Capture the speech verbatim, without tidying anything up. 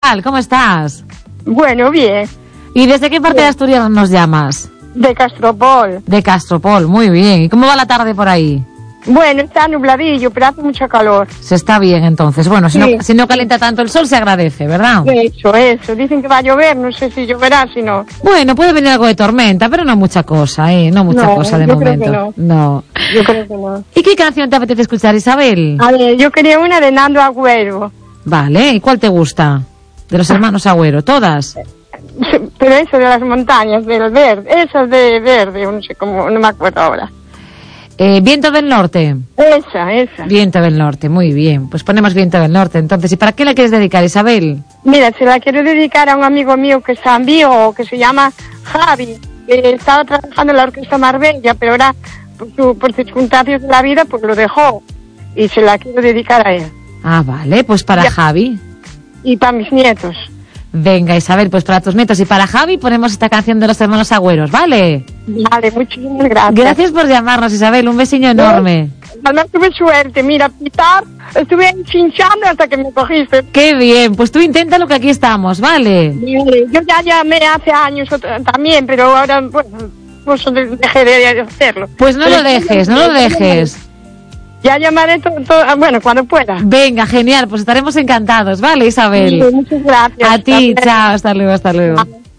tal? ¿Cómo estás? Bueno, bien. ¿Y desde qué parte bien. de Asturias nos llamas? De Castropol. De Castropol, muy bien. ¿Y cómo va la tarde por ahí? Bueno, está nubladillo, pero hace mucha calor. Se está bien, entonces. Bueno, si, Sí. no, si no calienta tanto el sol, se agradece, ¿verdad? Eso, eso. Dicen que va a llover, no sé si lloverá, si no. Bueno, puede venir algo de tormenta, pero no mucha cosa, ¿eh? No mucha No, cosa de yo creo momento. que no. no. Yo creo que no. ¿Y qué canción te apetece escuchar, Isabel? A ver, yo quería una de Nando Agüero. Vale, ¿y cuál te gusta? De los hermanos Agüero, ¿todas? Pero eso de las montañas, del verde. Esa de verde, no sé cómo, no me acuerdo ahora. Eh, Viento del Norte. Esa, esa. Viento del Norte, muy bien. Pues ponemos Viento del Norte, entonces. ¿Y para qué la quieres dedicar, Isabel? Mira, se la quiero dedicar a un amigo mío que está en Vigo, que se llama Javi, que estaba trabajando en la Orquesta Marbella, pero ahora, por, su, por circunstancias de la vida, pues lo dejó. Y se la quiero dedicar a él. Ah, vale, pues para Ya. Javi. Y para mis nietos. Venga, Isabel, pues para tus nietos y para Javi ponemos esta canción de los hermanos Agüeros, ¿vale? Vale, muchísimas gracias. Gracias por llamarnos, Isabel, un besiño enorme. Además tuve suerte, mira, pitar, estuve chinchando hasta que me cogiste. Qué bien, pues tú inténtalo que aquí estamos, ¿vale? Vale, yo ya llamé hace años otra- también, pero ahora, bueno, pues dejé de hacerlo. Pues no Pero lo dejes, no lo dejes. Ya llamaré, to, to, bueno, cuando pueda. Venga, genial, pues estaremos encantados, ¿vale, Isabel? Sí, muchas gracias. A ti, Hasta luego. chao, hasta luego, hasta luego. Chao.